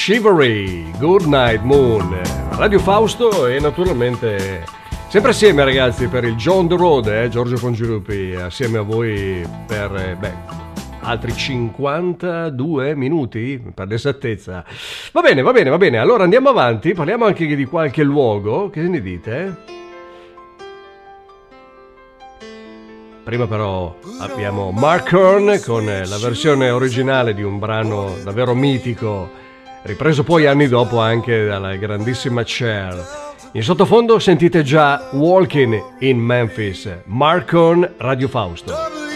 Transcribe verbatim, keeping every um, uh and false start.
Shivery, Good Night Moon, Radio Fausto e naturalmente sempre assieme ragazzi per il John the Road, eh, Giorgio Pongilupi, assieme a voi per, eh, beh, altri cinquantadue minuti per l'esattezza. Va bene, va bene, va bene, allora andiamo avanti, parliamo anche di qualche luogo, che ne dite? Prima però abbiamo Mark Horn con la versione originale di un brano davvero mitico, ripreso poi anni dopo anche dalla grandissima Cher. In sottofondo sentite già Walking in Memphis, Mark Horn, Radio Fausto.